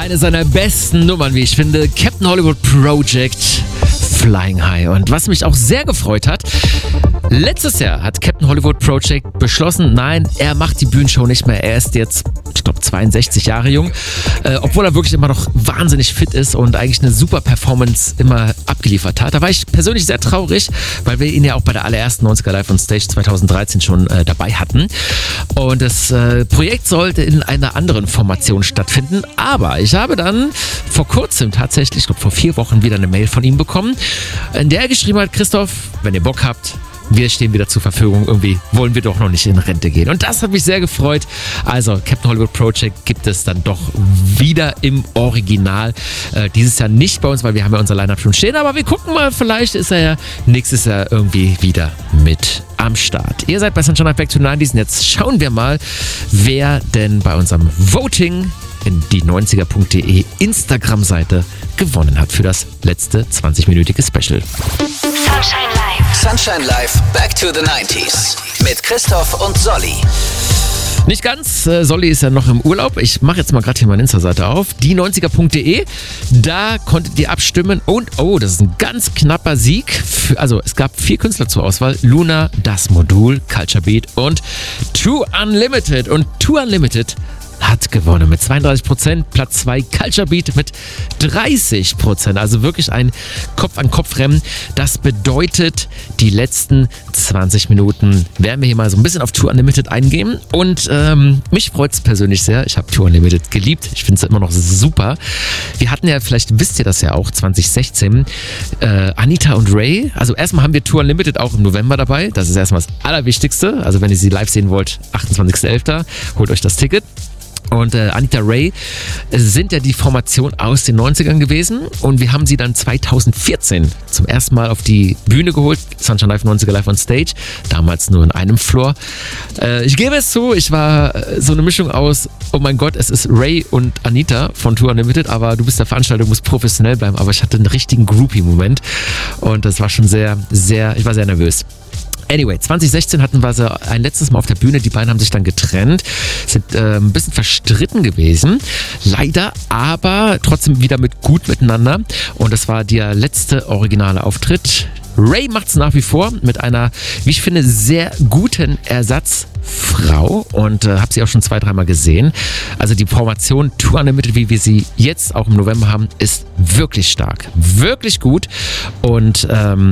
Eine seiner besten Nummern, wie ich finde, Captain Hollywood Project, Flying High. Und was mich auch sehr gefreut hat, letztes Jahr hat Captain Hollywood Project beschlossen, nein, er macht die Bühnenshow nicht mehr. Er ist jetzt, ich glaube, 62 Jahre jung, obwohl er wirklich immer noch wahnsinnig fit ist und eigentlich eine super Performance immer abgeliefert hat. Da war ich persönlich sehr traurig, weil wir ihn ja auch bei der allerersten 90er Live on Stage 2013 schon dabei hatten. Und das Projekt sollte in einer anderen Formation stattfinden, aber ich habe dann vor kurzem tatsächlich, ich glaube vor 4 Wochen, wieder eine Mail von ihm bekommen, in der er geschrieben hat: Christoph, wenn ihr Bock habt, wir stehen wieder zur Verfügung. Irgendwie wollen wir doch noch nicht in Rente gehen. Und das hat mich sehr gefreut. Also Captain Hollywood Project gibt es dann doch wieder im Original. Dieses Jahr nicht bei uns, weil wir haben ja unser Line-Up schon stehen. Aber wir gucken mal, vielleicht ist er ja nächstes Jahr irgendwie wieder mit am Start. Ihr seid bei Sunshine Live Back to the 90s und jetzt schauen wir mal, wer denn bei unserem Voting in die 90er.de Instagram-Seite gewonnen hat für das letzte 20-minütige Special. Sunshine Live. Sunshine Live Back to the 90s mit Christoph und Solly. Nicht ganz, Solly ist ja noch im Urlaub. Ich mache jetzt mal gerade hier meine Insta-Seite auf, die90er.de. Da konntet ihr abstimmen und, oh, das ist ein ganz knapper Sieg. Also es gab 4 Künstler zur Auswahl. Luna, Das Modul, Culture Beat und Too Unlimited. Und Too Unlimited hat gewonnen mit 32%, Platz 2 Culture Beat mit 30%, also wirklich ein Kopf-an-Kopf-Rennen. Das bedeutet, die letzten 20 Minuten werden wir hier mal so ein bisschen auf Too Unlimited eingehen und mich freut es persönlich sehr. Ich habe Too Unlimited geliebt, ich finde es immer noch super. Wir hatten ja, vielleicht wisst ihr das ja auch, 2016, Anita und Ray. Also erstmal haben wir Too Unlimited auch im November dabei, das ist erstmal das Allerwichtigste. Also wenn ihr sie live sehen wollt, 28.11., holt euch das Ticket. Und Anita Ray sind ja die Formation aus den 90ern gewesen und wir haben sie dann 2014 zum ersten Mal auf die Bühne geholt, Sunshine Live 90er Live on Stage, damals nur in einem Floor. Ich gebe es zu, ich war so eine Mischung aus, oh mein Gott, es ist Ray und Anita von Too Unlimited, aber du bist der Veranstalter, du musst professionell bleiben, aber ich hatte einen richtigen Groupie-Moment und das war schon ich war sehr nervös. Anyway, 2016 hatten wir sie ein letztes Mal auf der Bühne. Die beiden haben sich dann getrennt, sind ein bisschen verstritten gewesen. Leider, aber trotzdem wieder gut miteinander. Und das war der letzte originale Auftritt. Ray macht es nach wie vor mit einer, wie ich finde, sehr guten Ersatzfrau und habe sie auch schon 2-3 Mal gesehen. Also die Formation Too Unlimited, wie wir sie jetzt auch im November haben, ist wirklich stark, wirklich gut und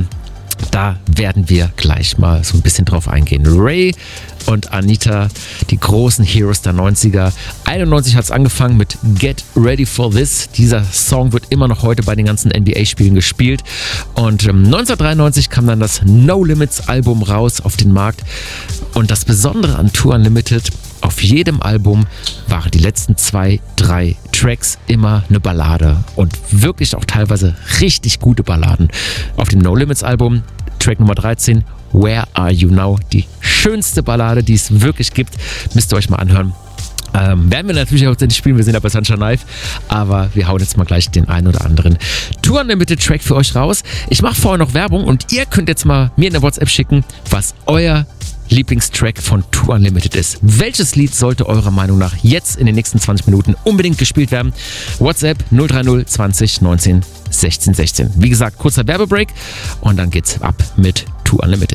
da werden wir gleich mal so ein bisschen drauf eingehen. Ray und Anita, die großen Heroes der 90er. 91 hat es angefangen mit Get Ready for This. Dieser Song wird immer noch heute bei den ganzen NBA-Spielen gespielt. Und 1993 kam dann das No Limits Album raus auf den Markt. Und das Besondere an Too Unlimited, auf jedem Album waren die letzten 2-3 Tracks immer eine Ballade und wirklich auch teilweise richtig gute Balladen. Auf dem No Limits Album, Track Nummer 13, Where Are You Now? Die schönste Ballade, die es wirklich gibt, müsst ihr euch mal anhören. Werden wir natürlich auch nicht spielen, wir sind ja bei Sunshine Live, aber wir hauen jetzt mal gleich den einen oder anderen Too Unlimited Track für euch raus. Ich mache vorher noch Werbung und ihr könnt jetzt mal mir in der WhatsApp schicken, was euer Lieblingstrack von Too Unlimited ist. Welches Lied sollte eurer Meinung nach jetzt in den nächsten 20 Minuten unbedingt gespielt werden? WhatsApp 030 20 19 16 16. Wie gesagt, kurzer Werbebreak und dann geht's ab mit Too Unlimited.